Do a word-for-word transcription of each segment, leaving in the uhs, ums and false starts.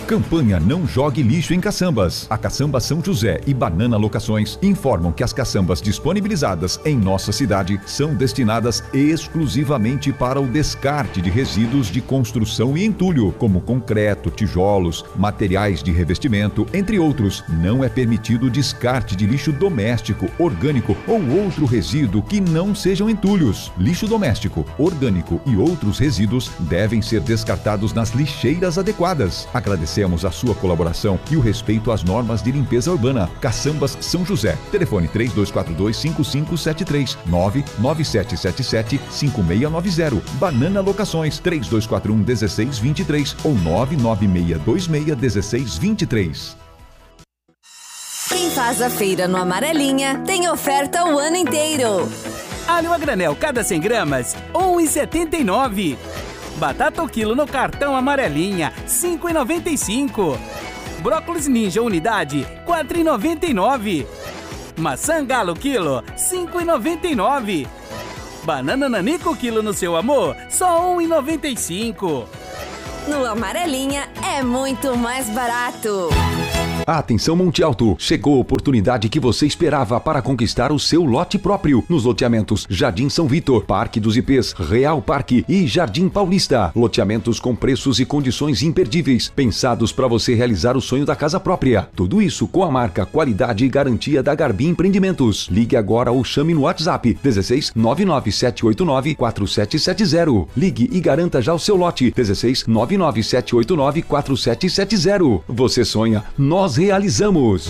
Campanha Não Jogue Lixo em Caçambas. A Caçamba São José e Banana Locações informam que as caçambas disponibilizadas em nossa cidade são destinadas exclusivamente para o descarte de resíduos de construção e entulho, como concreto, tijolos, materiais de revestimento, entre outros. Não é permitido o descarte de lixo doméstico, orgânico ou outro resíduo que não sejam entulhos. Lixo doméstico, orgânico e outros resíduos devem ser descartados nas lixeiras adequadas. Agradecemos a sua colaboração e o respeito às normas de limpeza urbana. Caçambas São José. Telefone três dois quatro dois, cinco cinco sete três, nove nove sete sete sete, cinco seis nove zero. Banana Locações três dois quatro um, um seis dois três ou nove nove seis dois seis, um seis dois três. Quem faz a feira no Amarelinha tem oferta o ano inteiro. Alho a granel cada cem gramas, um real e setenta e nove centavos. Batata o quilo no cartão Amarelinha, cinco reais e noventa e cinco centavos. Brócolis Ninja unidade, quatro reais e noventa e nove centavos. Maçã Galo quilo, cinco reais e noventa e nove centavos. Banana Nanico quilo no seu amor, só um real e noventa e cinco centavos. No Amarelinha é muito mais barato. Atenção Monte Alto, chegou a oportunidade que você esperava para conquistar o seu lote próprio nos loteamentos Jardim São Vitor, Parque dos Ipês, Real Parque e Jardim Paulista. Loteamentos com preços e condições imperdíveis, pensados para você realizar o sonho da casa própria. Tudo isso com a marca, qualidade e garantia da Garbi Empreendimentos. Ligue agora ou chame no WhatsApp dezesseis, nove nove sete oito nove, quatro sete sete zero. Ligue e garanta já o seu lote dezesseis, nove nove sete oito nove, quatro sete sete zero. Você sonha, nós realizamos.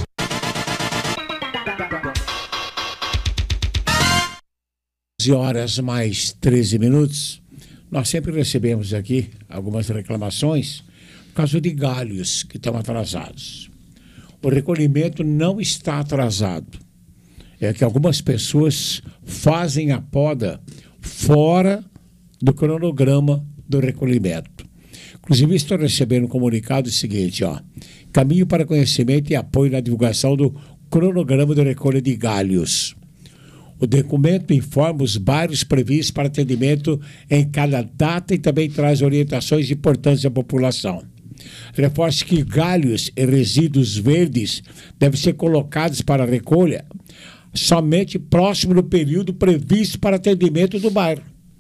onze horas mais treze minutos. Nós sempre recebemos aqui algumas reclamações por causa de galhos que estão atrasados. O recolhimento não está atrasado. É que algumas pessoas fazem a poda fora do cronograma do recolhimento. Inclusive, estou recebendo um comunicado seguinte, ó. Caminho para conhecimento e apoio na divulgação do cronograma de recolha de galhos. O documento informa os bairros previstos para atendimento em cada data e também traz orientações importantes à população. Reforça que galhos e resíduos verdes devem ser colocados para recolha somente próximo do período previsto para atendimento do bairro.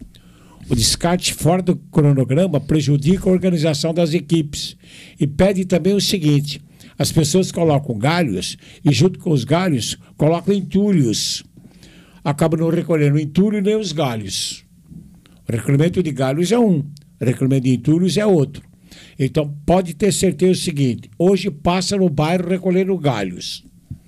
O descarte fora do cronograma prejudica a organização das equipes e pede também o seguinte: as pessoas colocam galhos e junto com os galhos colocam entulhos. Acabam não recolhendo o entulho nem os galhos. O recolhimento de galhos é um, o recolhimento de entulhos é outro. Então pode ter certeza o seguinte: hoje passa no bairro recolhendo galhos.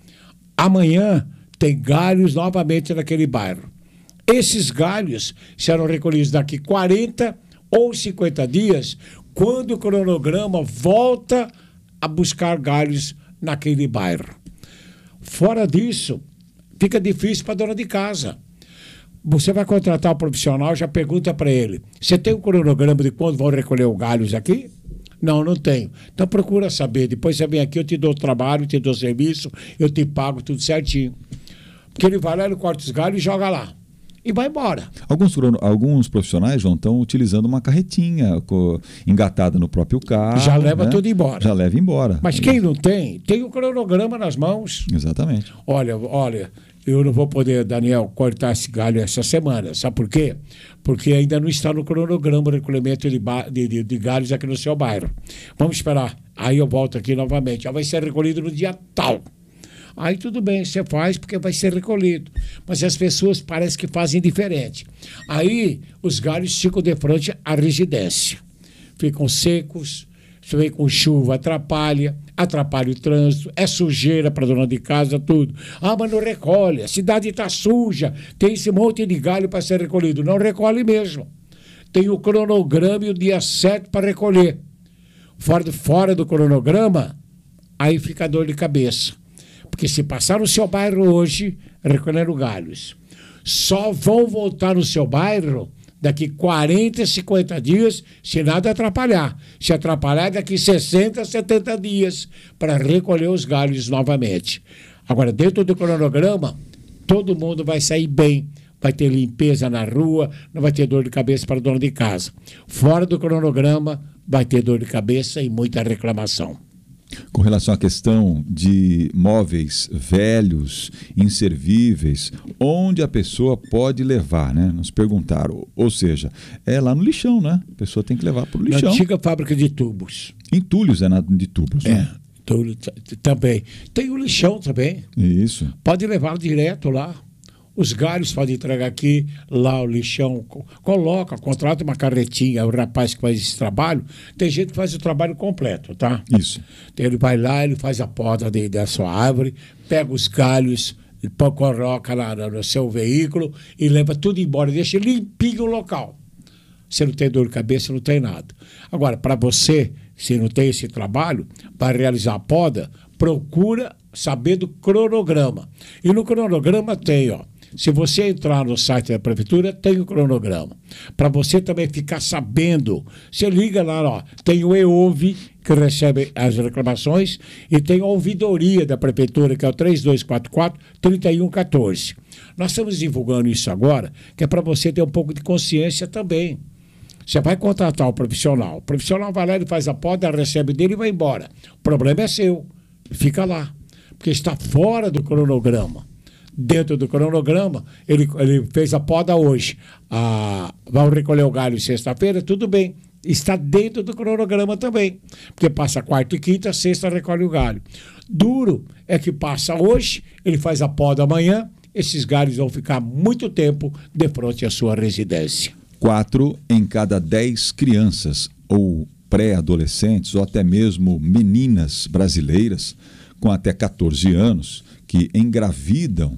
Amanhã tem galhos novamente naquele bairro. Esses galhos serão recolhidos daqui quarenta ou cinquenta dias, quando o cronograma volta a buscar galhos naquele bairro. Fora disso, fica difícil para a dona de casa. Você vai contratar um profissional, já pergunta para ele: você tem um cronograma de quando vão recolher os galhos aqui? Não, não tenho. Então procura saber. Depois você vem aqui, eu te dou trabalho, te dou serviço, eu te pago tudo certinho. Porque ele vai lá, ele corta os galhos e joga lá. E vai embora. Alguns, alguns profissionais, João, estão utilizando uma carretinha co, engatada no próprio carro. Já leva, né? Tudo embora. Já leva embora. Mas quem não tem, tem o cronograma nas mãos. Exatamente. Olha, olha, eu não vou poder, Daniel, cortar esse galho essa semana. Sabe por quê? Porque ainda não está no cronograma o recolhimento de, de, de, de galhos aqui no seu bairro. Vamos esperar. Aí eu volto aqui novamente. Já vai ser recolhido no dia tal. Aí tudo bem, você faz porque vai ser recolhido. Mas as pessoas parecem que fazem diferente. Aí os galhos ficam de frente à residência. Ficam secos, se vem com chuva, atrapalha, atrapalha o trânsito, é sujeira para dona de casa, tudo. Ah, mas não recolhe, a cidade está suja, tem esse monte de galho para ser recolhido. Não recolhe mesmo. Tem o cronograma e o dia certo para recolher. Fora do, fora do cronograma, aí fica dor de cabeça. Porque se passar no seu bairro hoje, recolhendo galhos, só vão voltar no seu bairro daqui quarenta, cinquenta dias, se nada atrapalhar. Se atrapalhar, daqui sessenta, setenta dias, para recolher os galhos novamente. Agora, dentro do cronograma, todo mundo vai sair bem. Vai ter limpeza na rua, não vai ter dor de cabeça para o dono de casa. Fora do cronograma, vai ter dor de cabeça e muita reclamação. Com relação à questão de móveis velhos, inservíveis, onde a pessoa pode levar, né? Nos perguntaram. Ou seja, é lá no lixão, né? A pessoa tem que levar para o lixão. Na antiga fábrica de tubos. Entulhos é na, de tubos, é, né? Entulho também. Tem o lixão também. Isso. Pode levar direto lá. Os galhos podem entregar aqui, lá o lixão, coloca, contrata uma carretinha, o rapaz que faz esse trabalho, tem gente que faz o trabalho completo, tá? Isso. Ele vai lá, ele faz a poda de, da sua árvore, pega os galhos, coloca lá no seu veículo e leva tudo embora, deixa limpinho o local. Você não tem dor de cabeça, não tem nada. Agora, para você, se não tem esse trabalho, para realizar a poda, procura saber do cronograma. E no cronograma tem, ó, se você entrar no site da prefeitura, tem o cronograma. Para você também ficar sabendo, você liga lá, ó, tem o EOV, que recebe as reclamações, e tem a ouvidoria da prefeitura, que é o três dois quatro quatro, três um um quatro. Nós estamos divulgando isso agora, que é para você ter um pouco de consciência também. Você vai contratar o profissional, o profissional vai lá, ele faz a poda, recebe dele e vai embora. O problema é seu, fica lá, porque está fora do cronograma. Dentro do cronograma, ele, ele fez a poda hoje, ah, vão recolher o galho sexta-feira, tudo bem, está dentro do cronograma também, porque passa quarta e quinta, sexta recolhe o galho. Duro é que passa hoje, ele faz a poda amanhã, esses galhos vão ficar muito tempo de frente à sua residência. Quatro em cada dez crianças ou pré-adolescentes ou até mesmo meninas brasileiras com até catorze anos que engravidam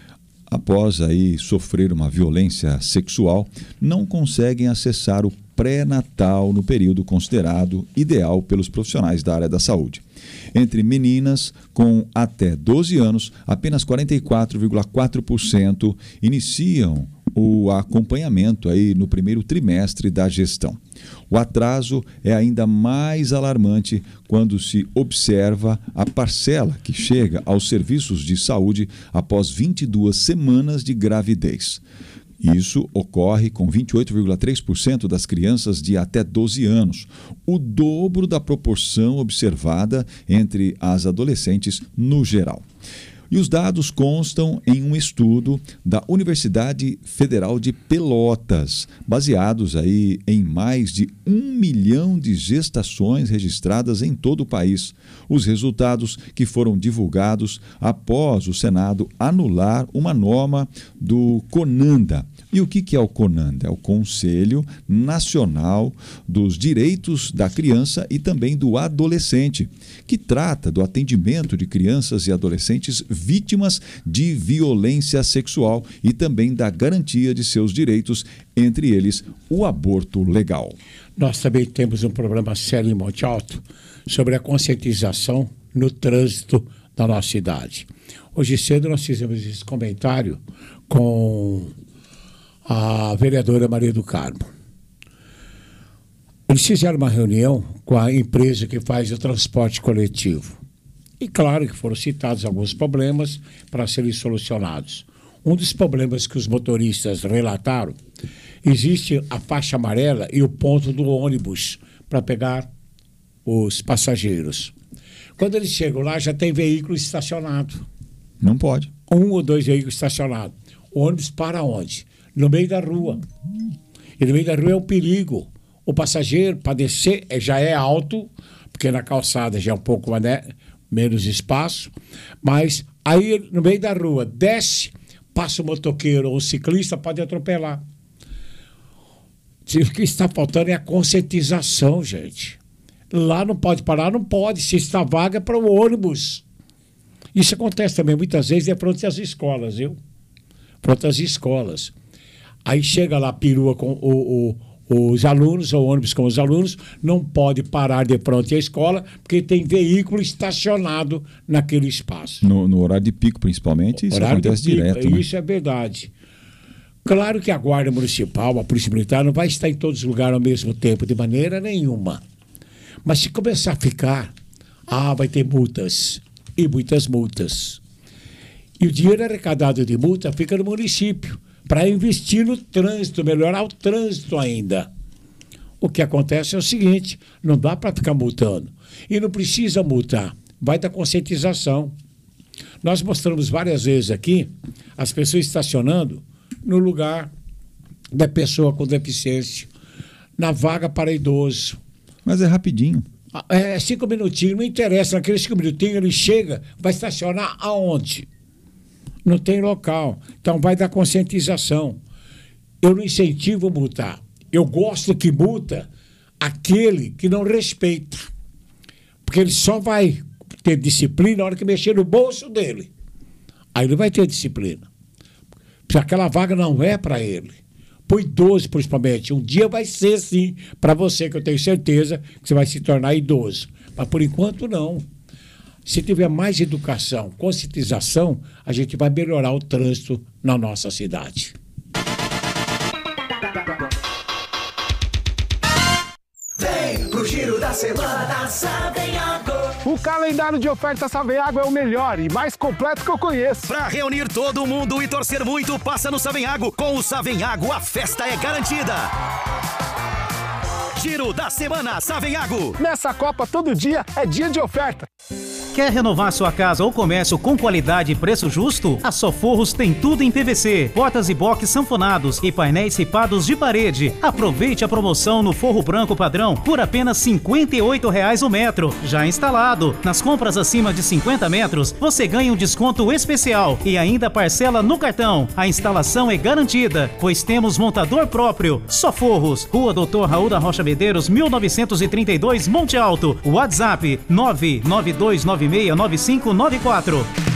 após aí sofrer uma violência sexual, não conseguem acessar o pré-natal no período considerado ideal pelos profissionais da área da saúde. Entre meninas com até doze anos, apenas quarenta e quatro vírgula quatro por cento iniciam o acompanhamento aí no primeiro trimestre da gestão. O atraso é ainda mais alarmante quando se observa a parcela que chega aos serviços de saúde após vinte e duas semanas de gravidez. Isso ocorre com vinte e oito vírgula três por cento das crianças de até doze anos, o dobro da proporção observada entre as adolescentes no geral. E os dados constam em um estudo da Universidade Federal de Pelotas, baseados aí em mais de um milhão de gestações registradas em todo o país. Os resultados que foram divulgados após o Senado anular uma norma do CONANDA. E o que é o CONANDA? É o Conselho Nacional dos Direitos da Criança e também do Adolescente, que trata do atendimento de crianças e adolescentes vítimas de violência sexual e também da garantia de seus direitos, entre eles o aborto legal. Nós também temos um problema sério em Monte Alto sobre a conscientização no trânsito da nossa cidade. Hoje cedo nós fizemos esse comentário com a vereadora Maria do Carmo. Eles fizeram uma reunião com a empresa que faz o transporte coletivo. E claro que foram citados alguns problemas para serem solucionados. Um dos problemas que os motoristas relataram, existe a faixa amarela e o ponto do ônibus para pegar os passageiros. Quando eles chegam lá, já tem veículo estacionado. Não pode. Um ou dois veículos estacionados. O ônibus para onde? No meio da rua. E no meio da rua é um perigo. O passageiro, para descer, já é alto, porque na calçada já é um pouco, né, menos espaço, mas aí no meio da rua, desce, passa o motoqueiro ou o ciclista, pode atropelar. O que está faltando é a conscientização, gente. Lá não pode parar, não pode. Se está vaga, é para o ônibus. Isso acontece também muitas vezes de frente às escolas, viu? Frente às escolas. Aí chega lá a perua com o, o, os alunos, ou ônibus com os alunos, não pode parar de frente à escola, porque tem veículo estacionado naquele espaço. No, no horário de pico, principalmente, isso horário acontece pico, direto. Né? Isso é verdade. Claro que a Guarda Municipal, a Polícia Militar, não vai estar em todos os lugares ao mesmo tempo, de maneira nenhuma. Mas se começar a ficar, ah, vai ter multas, e muitas multas. E o dinheiro arrecadado de multa fica no município, para investir no trânsito, melhorar o trânsito ainda. O que acontece é o seguinte, não dá para ficar multando. E não precisa multar, vai da conscientização. Nós mostramos várias vezes aqui as pessoas estacionando no lugar da pessoa com deficiência, na vaga para idoso. Mas é rapidinho. É cinco minutinhos, não interessa, naqueles cinco minutinhos ele chega, vai estacionar aonde? Não tem local. Então vai dar conscientização. Eu não incentivo multar. Eu gosto que multa aquele que não respeita. Porque ele só vai ter disciplina na hora que mexer no bolso dele. Aí ele vai ter disciplina. Porque aquela vaga não é para ele. Para o idoso, principalmente. Um dia vai ser, sim, para você, que eu tenho certeza que você vai se tornar idoso. Mas, por enquanto, não. Se tiver mais educação, conscientização, a gente vai melhorar o trânsito na nossa cidade. Vem pro Giro da Semana Savenhago. O calendário de ofertas Savenhago é o melhor e mais completo que eu conheço. Pra reunir todo mundo e torcer muito, passa no Savenhago. Com o Savenhago, a festa é garantida. Giro da Semana Savenhago. Nessa Copa, todo dia é dia de oferta. Quer renovar sua casa ou comércio com qualidade e preço justo? A Soforros tem tudo em P V C, portas e box sanfonados e painéis ripados de parede. Aproveite a promoção no forro branco padrão por apenas cinquenta e oito reais o metro, já instalado. Nas compras acima de cinquenta metros, você ganha um desconto especial e ainda parcela no cartão. A instalação é garantida, pois temos montador próprio. Soforros, Rua doutor Raul da Rocha Medeiros, mil novecentos e trinta e dois, Monte Alto. WhatsApp nove nove dois nove seis nove cinco nove quatro.